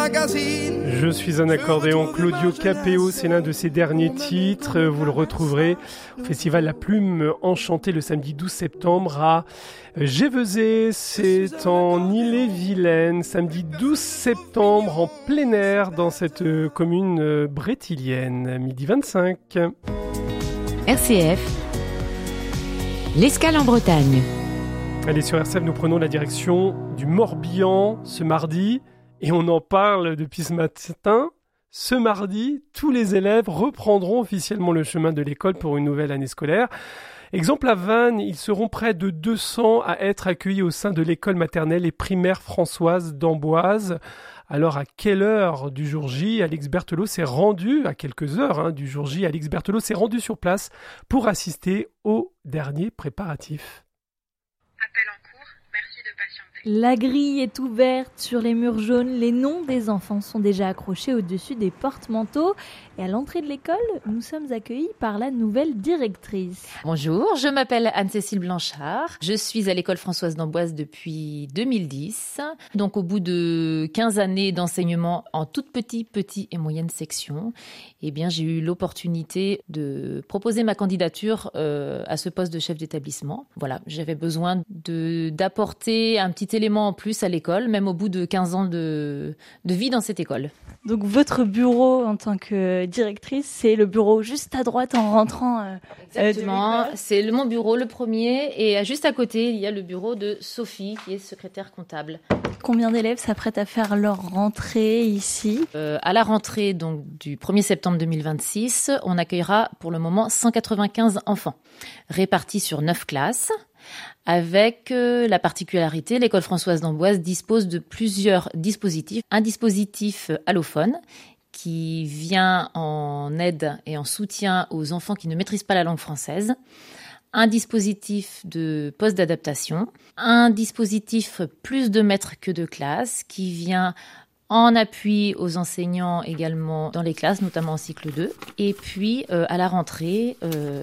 Je suis un accordéon, Claudio Capéo, c'est l'un de ses derniers titres. Vous le retrouverez au Festival La Plume Enchantée le samedi 12 septembre à Gévezé, c'est en Ille-et-Vilaine, samedi 12 septembre en plein air dans cette commune brétilienne, midi 25. RCF, l'escale en Bretagne. Allez, sur RCF, nous prenons la direction du Morbihan ce mardi et on en parle depuis ce matin. Ce mardi, tous les élèves reprendront officiellement le chemin de l'école pour une nouvelle année scolaire. Exemple à Vannes, ils seront près de 200 à être accueillis au sein de l'école maternelle et primaire Françoise d'Amboise. Alors à quelle heure du jour J, Alix Berthelot s'est rendu, à quelques heures du jour J, Alix Berthelot s'est rendu sur place pour assister aux derniers préparatifs. Appel en cours, merci de patienter. La grille est ouverte sur les murs jaunes. Les noms des enfants sont déjà accrochés au-dessus des porte-manteaux. Et à l'entrée de l'école, nous sommes accueillis par la nouvelle directrice. Bonjour, je m'appelle Anne-Cécile Blanchard. Je suis à l'école Françoise d'Amboise depuis 2010. Donc au bout de 15 années d'enseignement en toute petite et moyenne section, eh bien, j'ai eu l'opportunité de proposer ma candidature à ce poste de chef d'établissement. Voilà, j'avais besoin d'apporter un petit élément en plus à l'école, même au bout de 15 ans de vie dans cette école. Donc votre bureau en tant que directrice, c'est le bureau juste à droite en rentrant Exactement, c'est mon bureau, le premier, et juste à côté, il y a le bureau de Sophie, qui est secrétaire comptable. Combien d'élèves s'apprêtent à faire leur rentrée ici ? À la rentrée donc, du 1er septembre 2026, on accueillera pour le moment 195 enfants, répartis sur 9 classes. Avec la particularité, l'école Françoise d'Amboise dispose de plusieurs dispositifs. Un dispositif allophone qui vient en aide et en soutien aux enfants qui ne maîtrisent pas la langue française. Un dispositif de poste d'adaptation. Un dispositif plus de maîtres que de classes qui vient en appui aux enseignants également dans les classes, notamment en cycle 2. Et puis, à la rentrée,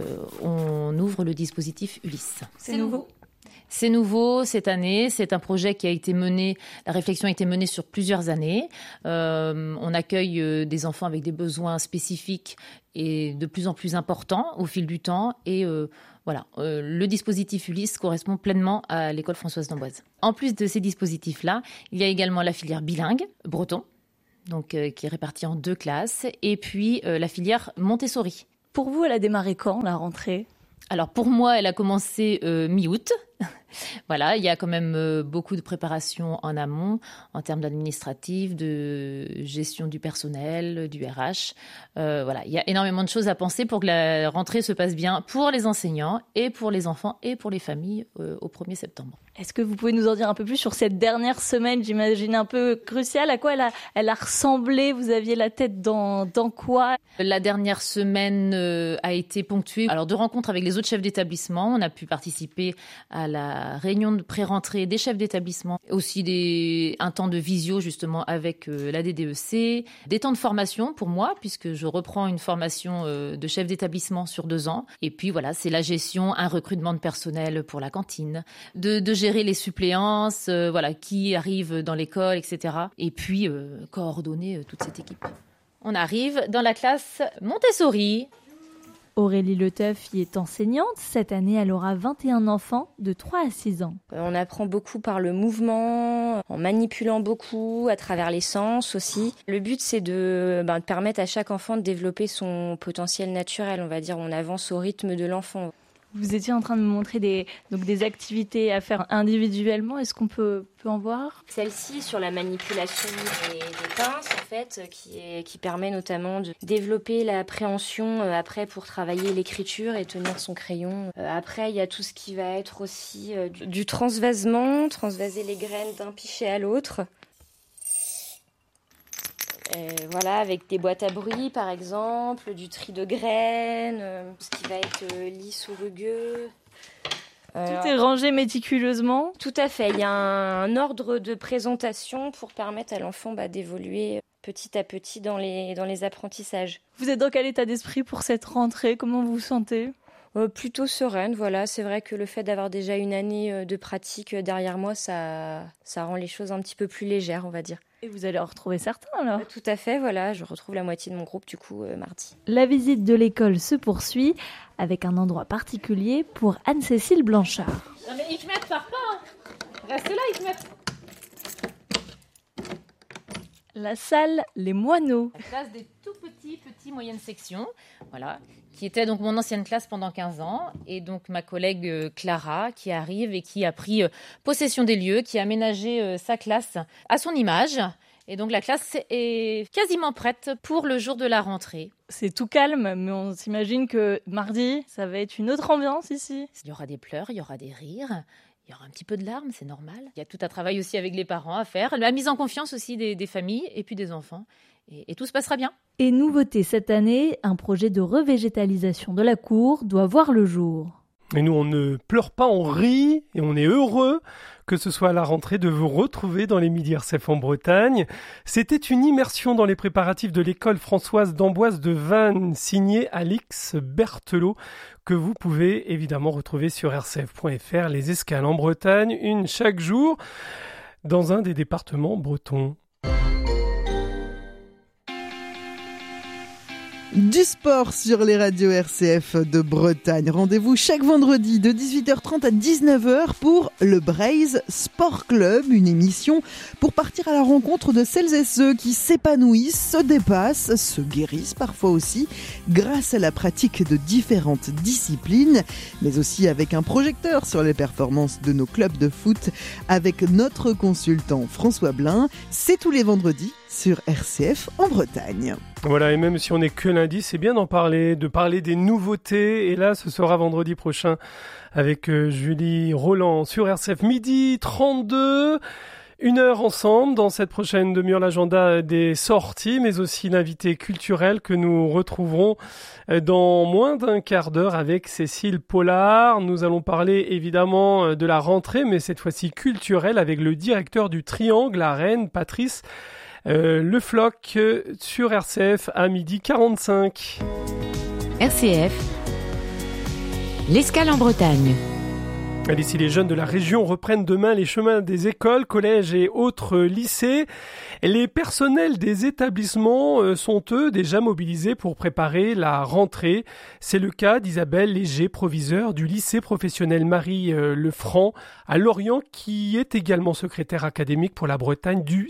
on ouvre le dispositif Ulysse. C'est nouveau ? C'est nouveau cette année, c'est un projet qui a été mené, la réflexion a été menée sur plusieurs années. On accueille des enfants avec des besoins spécifiques et de plus en plus importants au fil du temps. Et le dispositif Ulysse correspond pleinement à l'école Françoise d'Amboise. En plus de ces dispositifs-là, il y a également la filière bilingue, breton, donc, qui est répartie en 2 classes, et puis la filière Montessori. Pour vous, elle a démarré quand, la rentrée ? Alors pour moi, elle a commencé mi-août. Voilà, il y a quand même beaucoup de préparation en amont, en termes d'administratif, de gestion du personnel, du RH. Il y a énormément de choses à penser pour que la rentrée se passe bien pour les enseignants et pour les enfants et pour les familles au 1er septembre. Est-ce que vous pouvez nous en dire un peu plus sur cette dernière semaine, j'imagine un peu cruciale ? À quoi elle a ressemblé ? Vous aviez la tête dans quoi ? La dernière semaine a été ponctuée de rencontres avec les autres chefs d'établissement. On a pu participer à la réunion de pré-rentrée des chefs d'établissement, aussi un temps de visio justement avec la DDEC, des temps de formation pour moi puisque je reprends une formation de chef d'établissement sur 2 ans. Et puis voilà, c'est la gestion, un recrutement de personnel pour la cantine, de gérer les suppléances, qui arrivent dans l'école, etc. Et puis coordonner toute cette équipe. On arrive dans la classe Montessori. Aurélie Leteuf y est enseignante. Cette année, elle aura 21 enfants de 3 à 6 ans. On apprend beaucoup par le mouvement, en manipulant beaucoup, à travers les sens aussi. Le but, c'est de permettre à chaque enfant de développer son potentiel naturel. On va dire, on avance au rythme de l'enfant. Vous étiez en train de me montrer des activités à faire individuellement. Est-ce qu'on peut en voir ? Celle-ci, sur la manipulation des pinces, en fait, qui permet notamment de développer l'appréhension après pour travailler l'écriture et tenir son crayon. Après, il y a tout ce qui va être aussi du transvasement, transvaser les graines d'un pichet à l'autre. Avec des boîtes à bruit par exemple, du tri de graines, ce qui va être lisse ou rugueux. Tout est rangé méticuleusement. Tout à fait, il y a un ordre de présentation pour permettre à l'enfant d'évoluer petit à petit dans les apprentissages. Vous êtes dans quel état d'esprit pour cette rentrée ? Comment vous vous sentez ? Plutôt sereine, voilà. C'est vrai que le fait d'avoir déjà une année de pratique derrière moi, ça rend les choses un petit peu plus légères, on va dire. Et vous allez en retrouver certains alors? Tout à fait, voilà, je retrouve la moitié de mon groupe du coup mardi. La visite de l'école se poursuit avec un endroit particulier pour Anne-Cécile Blanchard. Non mais Hikmet, pars pas hein. Reste là Hikmet. La salle Les Moineaux. La classe des tout petits moyennes sections, voilà, qui était donc mon ancienne classe pendant 15 ans, et donc ma collègue Clara qui arrive et qui a pris possession des lieux, qui a aménagé sa classe à son image. Et donc la classe est quasiment prête pour le jour de la rentrée. C'est tout calme, mais on s'imagine que mardi, ça va être une autre ambiance ici. Il y aura des pleurs, il y aura des rires, il y aura un petit peu de larmes, c'est normal. Il y a tout un travail aussi avec les parents à faire, la mise en confiance aussi des familles et puis des enfants. Et tout se passera bien. Et nouveauté cette année, un projet de revégétalisation de la cour doit voir le jour. Et nous, on ne pleure pas, on rit et on est heureux que ce soit à la rentrée de vous retrouver dans les Midi RCF en Bretagne. C'était une immersion dans les préparatifs de l'école Françoise d'Amboise de Vannes, signée Alix Berthelot, que vous pouvez évidemment retrouver sur rcf.fr. Les escales en Bretagne, une chaque jour, dans un des départements bretons. Du sport sur les radios RCF de Bretagne. Rendez-vous chaque vendredi de 18h30 à 19h pour le Braise Sport Club, une émission pour partir à la rencontre de celles et ceux qui s'épanouissent, se dépassent, se guérissent parfois aussi grâce à la pratique de différentes disciplines, mais aussi avec un projecteur sur les performances de nos clubs de foot avec notre consultant François Blin. C'est tous les vendredis sur RCF en Bretagne. Voilà, et même si on n'est que lundi, c'est bien de parler des nouveautés. Et là, ce sera vendredi prochain avec Julie Roland sur RCF midi 32. 1 heure ensemble dans cette prochaine demi-heure, l'agenda des sorties, mais aussi l'invité culturel que nous retrouverons dans moins d'un quart d'heure avec Cécile Pollard. Nous allons parler évidemment de la rentrée, mais cette fois-ci culturelle, avec le directeur du Triangle à Rennes, Patrice Le Floch, sur RCF à 12h45. RCF, l'escale en Bretagne. Allez, si les jeunes de la région reprennent demain les chemins des écoles, collèges et autres lycées, les personnels des établissements sont eux déjà mobilisés pour préparer la rentrée. C'est le cas d'Isabelle Léger, proviseure du lycée professionnel Marie Lefranc à Lorient, qui est également secrétaire académique pour la Bretagne du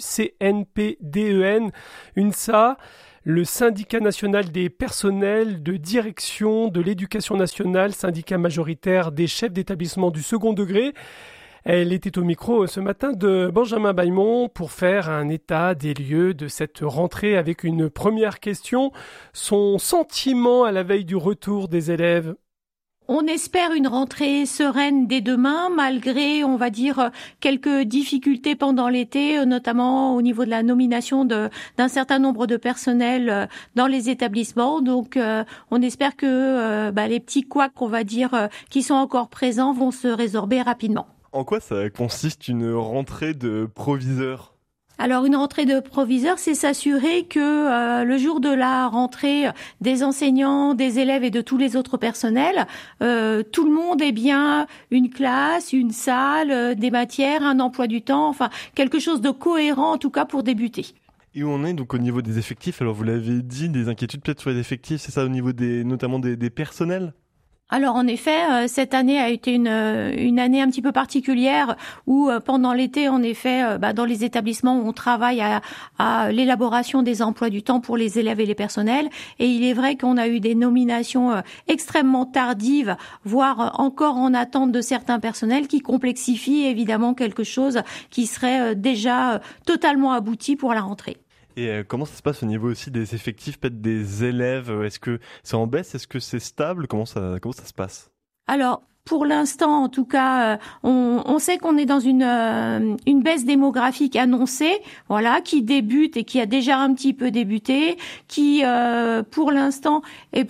CNPDEN UNSA, le syndicat national des personnels de direction de l'éducation nationale, syndicat majoritaire des chefs d'établissement du second degré. Elle était au micro ce matin de Benjamin Bailmont pour faire un état des lieux de cette rentrée avec une première question. Son sentiment à la veille du retour des élèves. On espère une rentrée sereine dès demain, malgré, on va dire, quelques difficultés pendant l'été, notamment au niveau de la nomination d'un certain nombre de personnels dans les établissements. Donc, on espère que les petits couacs, on va dire, qui sont encore présents vont se résorber rapidement. En quoi ça consiste une rentrée de proviseur ? Alors, une rentrée de proviseur, c'est s'assurer que le jour de la rentrée des enseignants, des élèves et de tous les autres personnels, tout le monde ait bien une classe, une salle, des matières, un emploi du temps, enfin quelque chose de cohérent en tout cas pour débuter. Et où on est donc au niveau des effectifs ? Alors vous l'avez dit, des inquiétudes peut-être sur les effectifs, c'est ça au niveau notamment des personnels ? Alors en effet, cette année a été une année un petit peu particulière où pendant l'été, en effet, dans les établissements, on travaille à l'élaboration des emplois du temps pour les élèves et les personnels. Et il est vrai qu'on a eu des nominations extrêmement tardives, voire encore en attente de certains personnels, qui complexifient évidemment quelque chose qui serait déjà totalement abouti pour la rentrée. Et comment ça se passe au niveau aussi des effectifs, peut-être des élèves ? Est-ce que c'est en baisse ? Est-ce que c'est stable ? Comment ça se passe ? Alors, pour l'instant, en tout cas, on sait qu'on est dans une baisse démographique annoncée, voilà, qui débute et qui a déjà un petit peu débuté, qui, pour l'instant, est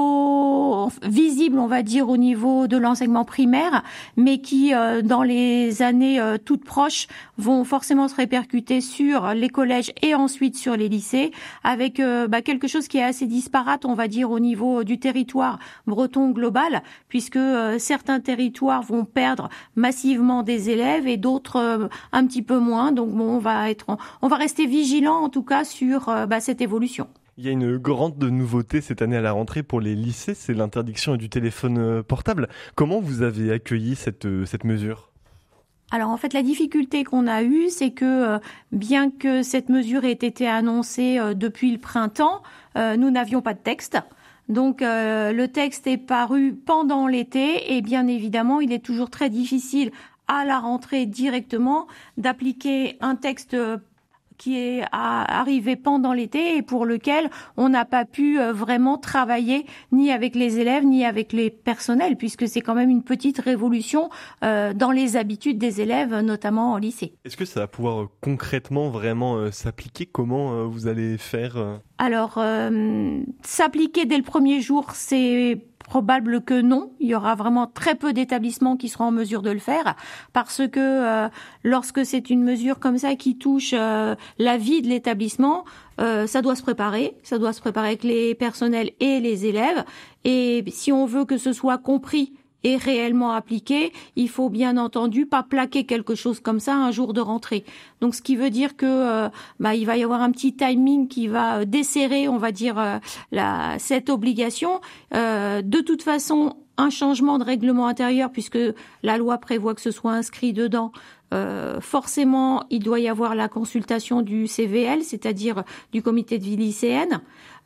plutôt visible, on va dire, au niveau de l'enseignement primaire, mais qui, dans les années toutes proches, vont forcément se répercuter sur les collèges et ensuite sur les lycées, avec quelque chose qui est assez disparate, on va dire, au niveau du territoire breton global, puisque certains certains territoires vont perdre massivement des élèves et d'autres un petit peu moins. Donc bon, on va rester vigilant en tout cas sur cette évolution. Il y a une grande nouveauté cette année à la rentrée pour les lycées, c'est l'interdiction du téléphone portable. Comment vous avez accueilli cette mesure ? Alors en fait, la difficulté qu'on a eue, c'est que bien que cette mesure ait été annoncée depuis le printemps, nous n'avions pas de texte. Donc le texte est paru pendant l'été et bien évidemment, il est toujours très difficile à la rentrée directement d'appliquer un texte qui est arrivé pendant l'été et pour lequel on n'a pas pu vraiment travailler ni avec les élèves ni avec les personnels, puisque c'est quand même une petite révolution dans les habitudes des élèves, notamment en lycée. Est-ce que ça va pouvoir concrètement vraiment s'appliquer ? Comment vous allez faire Alors, s'appliquer dès le premier jour, c'est probable que non. Il y aura vraiment très peu d'établissements qui seront en mesure de le faire parce que lorsque c'est une mesure comme ça qui touche la vie de l'établissement, ça doit se préparer. Ça doit se préparer avec les personnels et les élèves. Et si on veut que ce soit compris et réellement appliqué, il faut bien entendu pas plaquer quelque chose comme ça un jour de rentrée. Donc ce qui veut dire que il va y avoir un petit timing qui va desserrer, on va dire, cette obligation. De toute façon, un changement de règlement intérieur, puisque la loi prévoit que ce soit inscrit dedans, forcément, il doit y avoir la consultation du CVL, c'est-à-dire du comité de vie lycéenne.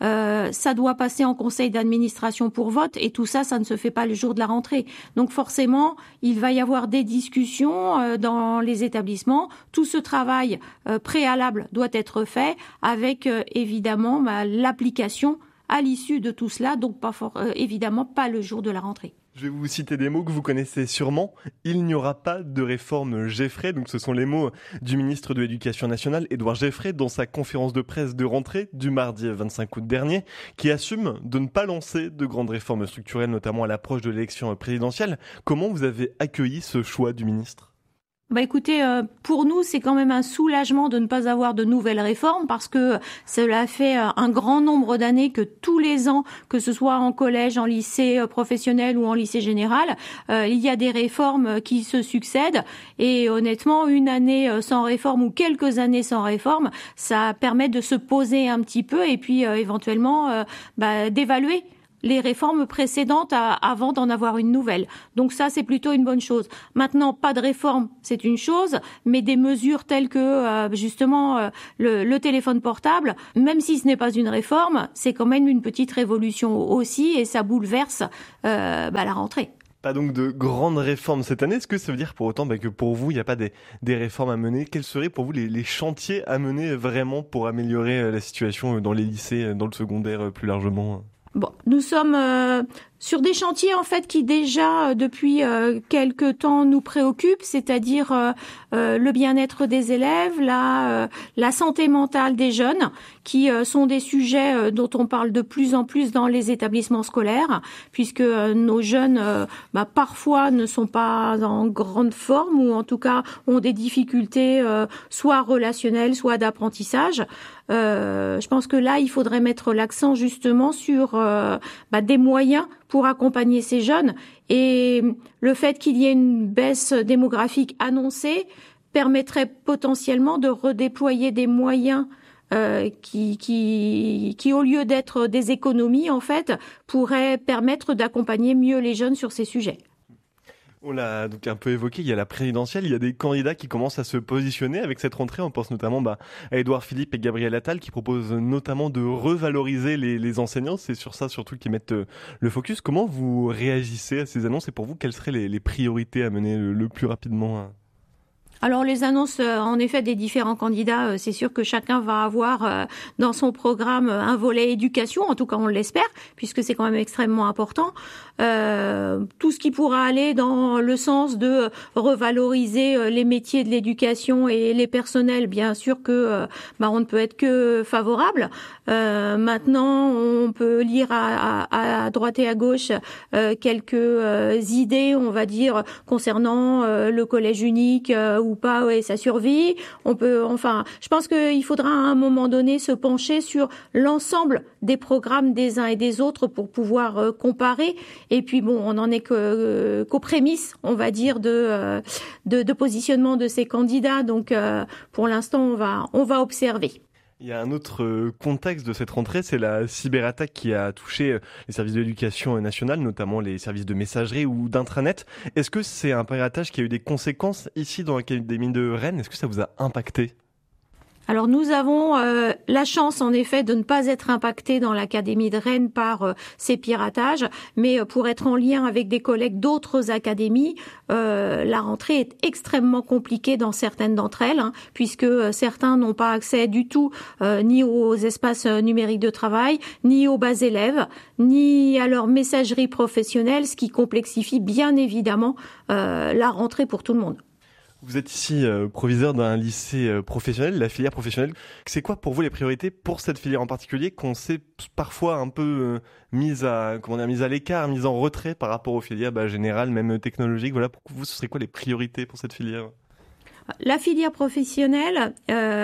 Ça doit passer en conseil d'administration pour vote et tout ça, ça ne se fait pas le jour de la rentrée. Donc forcément, il va y avoir des discussions dans les établissements. Tout ce travail préalable doit être fait avec évidemment l'application à l'issue de tout cela, donc évidemment pas le jour de la rentrée. Je vais vous citer des mots que vous connaissez sûrement. Il n'y aura pas de réforme Geffray. Donc ce sont les mots du ministre de l'Éducation nationale, Édouard Geffray, dans sa conférence de presse de rentrée du mardi 25 août dernier, qui assume de ne pas lancer de grandes réformes structurelles, notamment à l'approche de l'élection présidentielle. Comment vous avez accueilli ce choix du ministre ? Écoutez, pour nous, c'est quand même un soulagement de ne pas avoir de nouvelles réformes parce que cela fait un grand nombre d'années que tous les ans, que ce soit en collège, en lycée professionnel ou en lycée général, il y a des réformes qui se succèdent et honnêtement, une année sans réforme ou quelques années sans réforme, ça permet de se poser un petit peu et puis éventuellement d'évaluer les réformes précédentes avant d'en avoir une nouvelle. Donc ça, c'est plutôt une bonne chose. Maintenant, pas de réforme, c'est une chose, mais des mesures telles que le téléphone portable, même si ce n'est pas une réforme, c'est quand même une petite révolution aussi et ça bouleverse la rentrée. Pas donc de grandes réformes cette année. Est-ce que ça veut dire pour autant que pour vous, il n'y a pas des réformes à mener ? Quels seraient pour vous les chantiers à mener vraiment pour améliorer la situation dans les lycées, dans le secondaire plus largement ? Nous sommes sur des chantiers en fait qui déjà depuis quelque temps nous préoccupent, c'est-à-dire le bien-être des élèves, la santé mentale des jeunes, qui sont des sujets dont on parle de plus en plus dans les établissements scolaires, puisque nos jeunes parfois ne sont pas en grande forme ou en tout cas ont des difficultés soit relationnelles, soit d'apprentissage. Je pense que là, il faudrait mettre l'accent justement sur des moyens pour accompagner ces jeunes. Et le fait qu'il y ait une baisse démographique annoncée permettrait potentiellement de redéployer des moyens qui, au lieu d'être des économies, en fait, pourraient permettre d'accompagner mieux les jeunes sur ces sujets. On l'a donc un peu évoqué, il y a la présidentielle, il y a des candidats qui commencent à se positionner avec cette rentrée. On pense notamment à Édouard Philippe et Gabriel Attal qui proposent notamment de revaloriser les enseignants. C'est sur ça surtout qu'ils mettent le focus. Comment vous réagissez à ces annonces et pour vous, quelles seraient les priorités à mener le plus rapidement ? Alors les annonces, en effet, des différents candidats, c'est sûr que chacun va avoir dans son programme un volet éducation, en tout cas on l'espère, puisque c'est quand même extrêmement important. Tout ce qui pourra aller dans le sens de revaloriser les métiers de l'éducation et les personnels, bien sûr que on ne peut être que favorable. Maintenant, on peut lire à droite et à gauche quelques idées, on va dire, concernant le collège unique ou ou pas sa survie. Je pense qu'il faudra à un moment donné se pencher sur l'ensemble des programmes des uns et des autres pour pouvoir comparer. Et puis on n'en est qu'aux prémices, on va dire, de positionnement de ces candidats. Donc pour l'instant, on va observer. Il y a un autre contexte de cette rentrée, c'est la cyberattaque qui a touché les services de l'éducation nationale, notamment les services de messagerie ou d'intranet. Est-ce que c'est un piratage qui a eu des conséquences ici dans l'Académie de Rennes? Est-ce que ça vous a impacté? Alors nous avons la chance en effet de ne pas être impactés dans l'Académie de Rennes par ces piratages, mais pour être en lien avec des collègues d'autres académies, la rentrée est extrêmement compliquée dans certaines d'entre elles, puisque certains n'ont pas accès du tout ni aux espaces numériques de travail, ni aux bas élèves, ni à leur messagerie professionnelle, ce qui complexifie bien évidemment la rentrée pour tout le monde. Vous êtes ici proviseur d'un lycée professionnel, la filière professionnelle. C'est quoi pour vous les priorités pour cette filière en particulier qu'on sait parfois un peu mise à l'écart, mise en retrait par rapport aux filières générales, même technologiques? Voilà, pour vous, ce serait quoi les priorités pour cette filière? La filière professionnelle,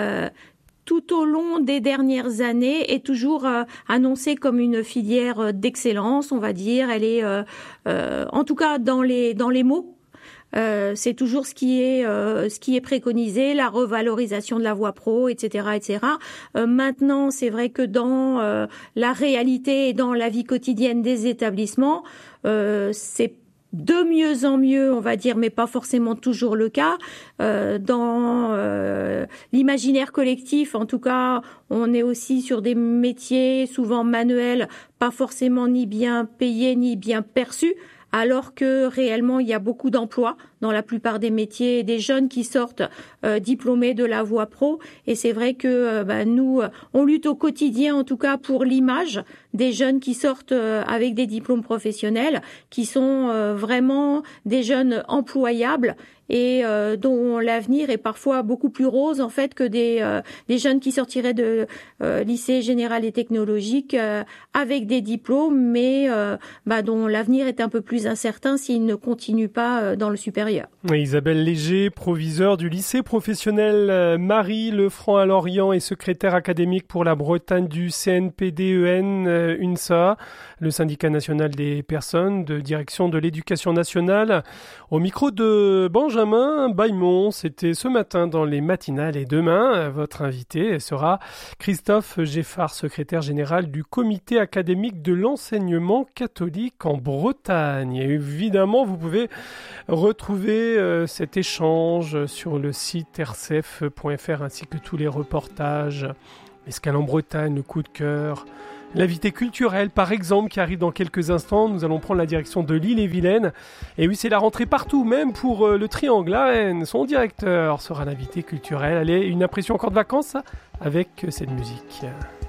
tout au long des dernières années, est toujours annoncée comme une filière d'excellence, on va dire. Elle est, en tout cas, dans les mots. C'est toujours ce qui est préconisé, la revalorisation de la voie pro, etc., etc. Maintenant, c'est vrai que dans la réalité et dans la vie quotidienne des établissements, c'est de mieux en mieux, on va dire, mais pas forcément toujours le cas. Dans l'imaginaire collectif, en tout cas, on est aussi sur des métiers souvent manuels, pas forcément ni bien payés ni bien perçus, alors que réellement il y a beaucoup d'emplois dans la plupart des métiers, des jeunes qui sortent diplômés de la voie pro. Et c'est vrai que nous, on lutte au quotidien, en tout cas pour l'image des jeunes qui sortent avec des diplômes professionnels, qui sont vraiment des jeunes employables et dont l'avenir est parfois beaucoup plus rose en fait que des jeunes qui sortiraient de lycée général et technologique avec des diplômes, mais dont l'avenir est un peu plus incertain s'ils ne continuent pas dans le supérieur. Oui, Isabelle Léger, proviseure du lycée professionnel Marie Lefranc à Lorient et secrétaire académique pour la Bretagne du CNPD-EN UNSA, le syndicat national des personnes de direction de l'éducation nationale. Au micro de Benjamin Baimon, c'était ce matin dans les matinales, et demain, votre invité sera Christophe Geffard, secrétaire général du comité académique de l'enseignement catholique en Bretagne. Et évidemment, vous pouvez retrouver cet échange sur le site rcf.fr ainsi que tous les reportages, Escale en Bretagne, le coup de cœur, l'invité culturel par exemple qui arrive dans quelques instants. Nous allons prendre la direction de l'Ille-et-Vilaine. Et oui, c'est la rentrée partout, même pour le Triangle à Rennes. Son directeur sera l'invité culturel. Allez, une impression encore de vacances avec cette musique.